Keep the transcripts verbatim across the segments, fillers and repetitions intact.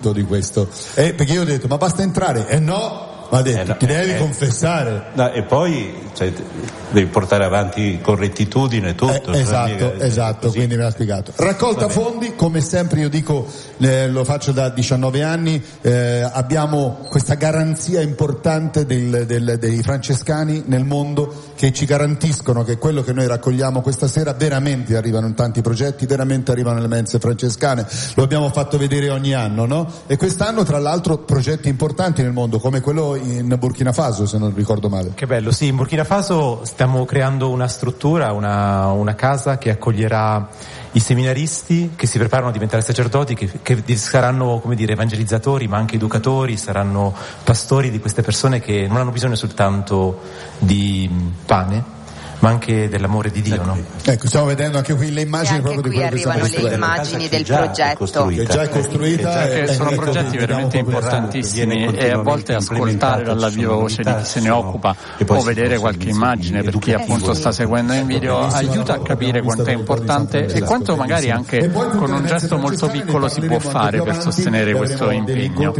di questo, eh, perché io ho detto ma basta entrare, e eh no, ma ha detto eh no, ti devi eh, confessare no, e poi cioè, devi portare avanti con rettitudine tutto, eh, esatto, mica, esatto, così. Quindi me l'ha spiegato. Raccolta fondi, come sempre io dico, eh, lo faccio da diciannove anni, eh, abbiamo questa garanzia importante del, del, dei francescani nel mondo, che ci garantiscono che quello che noi raccogliamo questa sera veramente arrivano in tanti progetti, veramente arrivano le mense francescane, lo abbiamo fatto vedere ogni anno, no? E quest'anno tra l'altro progetti importanti nel mondo come quello in Burkina Faso, se non ricordo male. Che bello, sì, in Burkina Faso stiamo creando una struttura, una, una casa che accoglierà i seminaristi che si preparano a diventare sacerdoti, che, che saranno, come dire, evangelizzatori ma anche educatori, saranno pastori di queste persone che non hanno bisogno soltanto di pane ma anche dell'amore di Dio, no? Ecco, stiamo vedendo anche qui le immagini e proprio qui di quello che stiamo arrivano le immagini del progetto, che già è costruita, che e, sono e, progetti veramente importantissimi, e a volte ascoltare dalla viva voce di chi se ne occupa o vedere qualche immagine per chi appunto sta seguendo in video aiuta a capire quanto è importante e quanto magari anche con un gesto molto piccolo si può fare per sostenere questo impegno.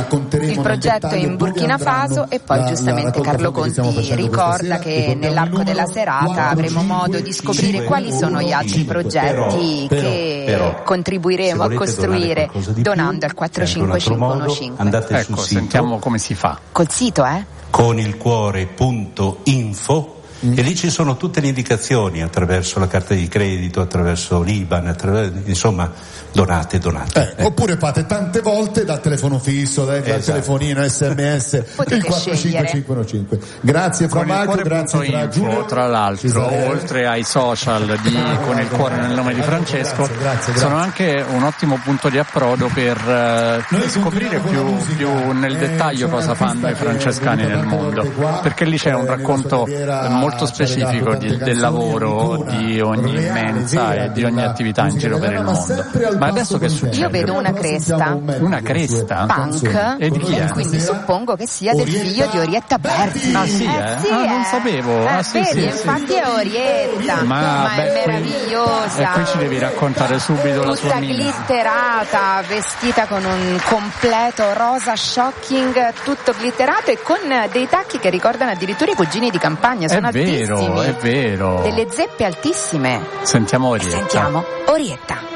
Il progetto è in Burkina Faso e poi giustamente Carlo Conti ricorda che nell'arco della serata avremo modo di scoprire quali sono gli altri progetti però, che però, contribuiremo a costruire donando al quattro cinque cinque uno cinque. Andate ecco, sul sito, sentiamo come si fa. Col sito, eh? con il cuore punto info mm. e lì ci sono tutte le indicazioni attraverso la carta di credito, attraverso l'I B A N, attraverso, insomma donate, donate. Eh, eh. Oppure fate tante volte dal telefono fisso, dal esatto. telefonino, sms, il quattro cinque cinque uno cinque. Grazie Fra Marco, grazie Fra Giulio. Tra l'altro, Cisare. Oltre ai social di Con il cuore nel nome di Francesco, grazie, grazie, grazie. Sono anche un ottimo punto di approdo per uh, scoprire più, più nel dettaglio cosa fanno i francescani nel mondo, perché lì c'è un racconto molto specifico di, del lavoro di ogni mensa e di ogni attività in giro per il mondo. Ma adesso che succede? Io vedo una cresta. Una cresta? Punk. E di chi è? Quindi suppongo che sia del figlio di Orietta Berti. Ah sì, eh? eh sì, ah, eh. non sapevo. Eh, ah, sì, vedi, sì, infatti sì. è Orietta. Ma, ma beh, è meravigliosa. E qui ci devi raccontare subito tutta la sua mina. glitterata, vestita con un completo rosa shocking, tutto glitterato e con dei tacchi che ricordano addirittura i cugini di campagna. Sono è vero, altissimi. È vero. Delle zeppe altissime. Sentiamo Orietta. Sentiamo Orietta.